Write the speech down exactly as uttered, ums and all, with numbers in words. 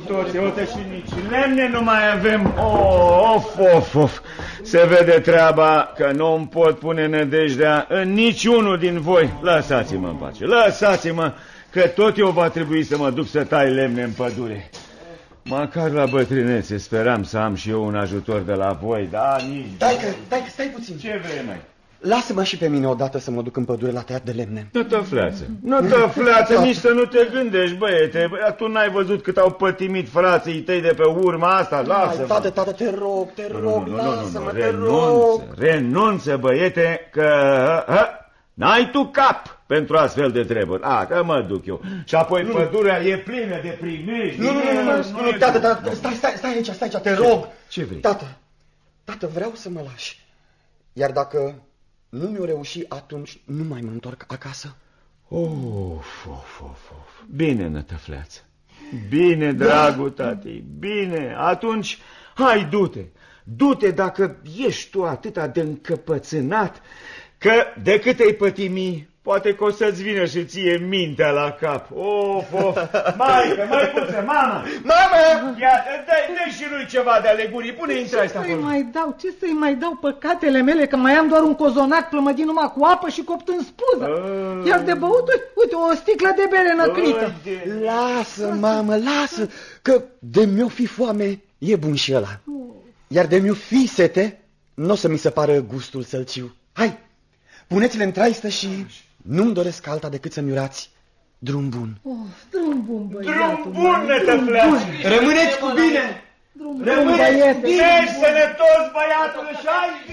toți, uite și nici lemne nu mai avem. Of, of, of. Se vede treaba că nu-mi pot pune nădejdea în niciunul din voi. Lăsați-mă în pace, lăsați-mă, că tot eu va trebui să mă duc să tai lemne în pădure. Măcar la bătrânețe speram să am și eu un ajutor de la voi, dar nici... Dai că, dai că, stai puțin. Ce vrei, mai? Lasă-mă și pe mine odată să mă duc în pădure la tăiat de lemne. Nu tăfleață, nu tăfleață, nici să nu te gândești, băiete. Tu n-ai văzut cât au pătimit frații tăi de pe urma asta? Lasă-mă. Tată, tată, te rog, te rog, lasă-mă, te rog. Renunță, renunță, băiete, că n-ai tu cap pentru astfel de treburi. A, că mă duc eu. Și apoi pădurea e plină de primești. Nu, nu, nu, nu, tată, tată, stai, stai, stai aici, stai aici, te rog. Ce vrei? Tată, tată, vreau să mă lași. Iar dacă nu mi-o reuși, atunci nu mai mă întorc acasă. Of, of, of, of. Bine, nătăfleață. Bine, dragul tati, bine. Atunci, hai, du-te. Du-te dacă ești tu atâta de încăpățânat, că de cât ai pătimi, poate că o să-ți vină și ție mintea la cap. Of, of. Maică, măicuță, mama! Mama! Ia, dă-i și lui ceva de alegurii. Pune intra asta Ce acolo. să-i mai dau? Ce să-i mai dau păcatele mele? Că mai am doar un cozonac plămădit numai cu apă și copt în spuză. A... Iar de băut, uite, o sticlă de bere năcrită. De... Lasă, mamă, lasă, că de mi-o fi foame, e bun și ăla. Iar de mi-o fi sete, nu o să mi se pară gustul sălciu. Hai, puneți-le în traistă și nu-mi doresc alta decât să-mi urați drum bun. Oh, drum bun, băiatul. Drum bun, nătăfleață. Rămâneți cu bine! Drum bun, Rămâneți băiete. bine, sănătos, băiatul, și ai